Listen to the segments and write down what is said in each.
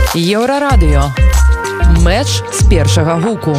Еўрарадыё. Мэч з першага гуку.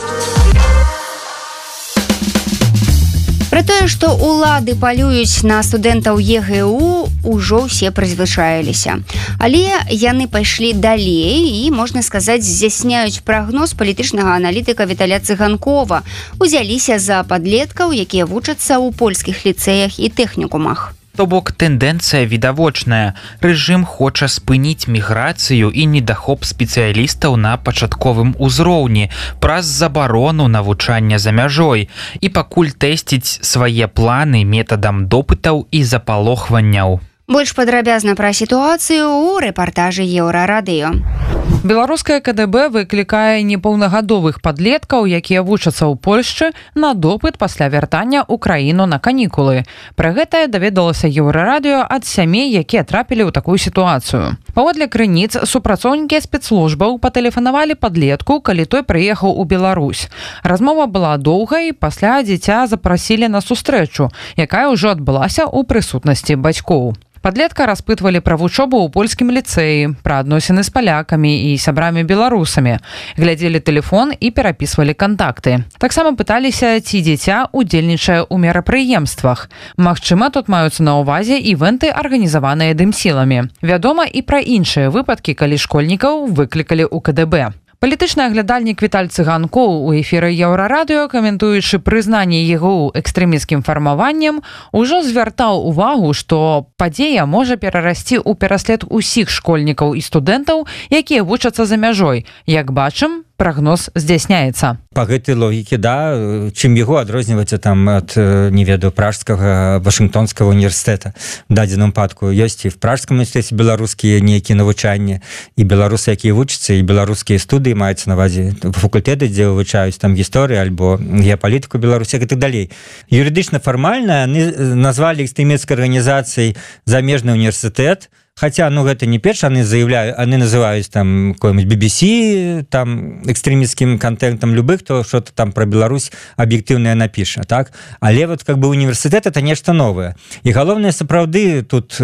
Пра тое, што ўлады палююць на студэнтаў ЕГУ, ужо ўсе прызвычаіліся. Але яны пайшлі далей і, можна сказаць, здзяйсняюць прагноз палітычнага аналітыка Віталя Цыганкова. Узяліся за падлеткаў, якія вучацца ў польскіх ліцэях і тэхнікумах. То бок тэндэнцыя відавочная. Рэжым хоча спыніць міграцыю і недахоп спецыялістаў на пачатковым узроўні праз забарону навучання за мяжой і пакуль тэсціць свае планы метадам допытаў і запалохванняў. Больш падрабязна пра сітуацыю ў рэпартажы Еўрарадыё. Беларускае КДБ выклікае непаўнагадовых падлеткаў, якія вучацца ў Польшчы, на допыт пасля вяртання ў краіну на канікулы. Пра гэта даведалася Еўрарадыё ад сямей, якія трапілі ў такую сітуацыю. Паводле крыніц, супрацоўнікі спецслужбаў патэлефанавалі падлетку, калі той прыехаў у Беларусь. Размова была доўгай, пасля дзіця запрасілі на сустрэчу, якая ўжо адбылася ў прысутнасці бацькоў. Падлетка распытвалі пра вучобу ў польскім ліцэі, пра адносіны з палякамі і сябрамі-беларусамі, глядзелі тэлефон і перапісвалі кантакты. Таксама пыталіся, ці дзіця удзельнічае ў мерапрыемствах. Магчыма, тут маюцца на ўвазе івэнты, арганізаваныя дымсіламі. Вядома і пра іншыя выпадкі, калі школьнікаў выклікалі ў КДБ. Палітычны аглядальнік Віталь Цыганкоў у эфіры Еўрарадыё, каментуючы прызнанне ЕГУ экстрэмісцкім фармаваннем, ужо звяртаў увагу, што падзея можа перарасці ў пераслед усіх школьнікаў і студэнтаў, якія вучацца за мяжой. Як бачым, прагноз здзяйсняецца. Па гэтай логіке, да, чым яго адрозніваецца там ад, не ведаю, пражскага, вашынгтонскага універсітэта. В дадзеным падку ёсць і в пражскім універсітэце беларускія нейкія навучанні, і беларусы, якія вучацца, і беларускія студыі маюцца на ўвазе, факультэты, дзе вывучаюць там гісторыю альбо геапалітыку Беларусі, і так далей. Юрыдычна фармальна яны назвалі экстрэмісцкай арганізацыяй замежны універсітэт. Хотя, гэта не перш, яны называюць там какой-нибудь BBC, там экстремистским контентом любых, то что-то там про Беларусь объективное напіша, так? Але вот как бы университет это нешта новое. И галоўнае сапраўды тут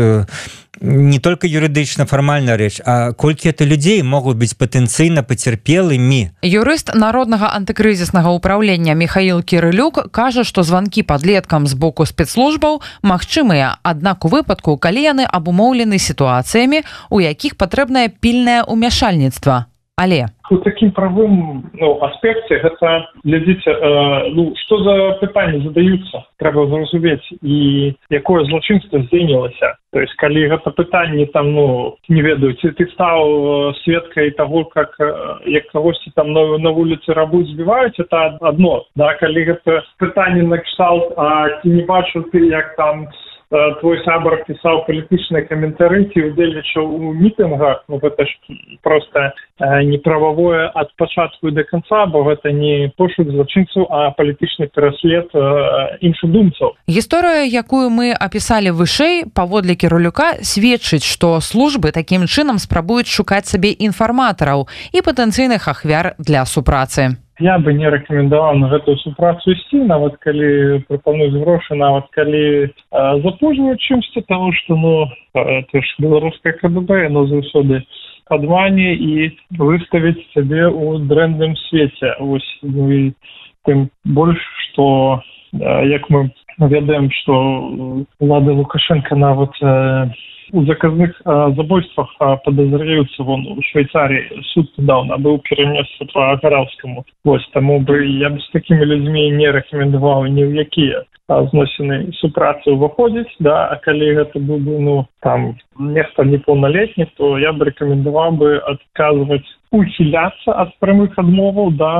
не только юридычна фармальная рэч, а колькі это людзей могуць быць патэнцыйна пацярпелымі. Юрыст Народнага антыкрызіснага ўпраўлення Михаил Кірылюк кажа, што званкі падлеткам з боку спецслужбаў магчымыя, аднак у выпадку, калі яны абумоўлены сітуацыямі, у якіх патрэбнае пільнае ўмяшальніцтва. Але у такім правым аспекце гэта, глядзіце, што за пытанні задаюцца, трэба зразумець, і якое злачынства здзейнілася. То есть, калі гэта пытанне там, не ведаю, ці ты стаў сведкай таго, як кагосьці там на вуліцы рабу збіваюць, это адно, да, калі гэта пытанне на кшталт, а ці не бачыў ты, як там твой сябар пісаў палітычныя каментары, ці удзельнічаў у мітынгах, гэта ж проста неправавое ад пачатку да канца, бо гэта не пошук злачынцаў, а палітычны пераслед іншадумцаў. Гісторыя, якую мы апісалі вышэй, паводле Кірылюка, сведчыць, што службы такім чынам спрабуюць шукаць сабе інфарматараў і патэнцыйных ахвяр для супрацы. Я бы не рэкамендаваў на гэтую супрацу ісці, нават калі прапануюць грошы, нават калі запужваюць чымсьці, таму што, это ж беларускае КДБ, яно заўсёды падмане і выставіць сябе ў дрэнным свеце. Вось, і тым больш, што, як мы ведаем, што ўлады Лукашенка нават у заказных забойствах подозреваются у Швейцарии. Суд недавно был перенесся по Гараўскому. Вось, тому бы я бы с такими людьми не рекомендовал ни в якія зносіны супрацы ўваходзіць, да, а калі гэта быў бы, там, нехта непаўналетні, то я бы рекомендовал бы отказывать, ухиляться от прямых адмоваў, да,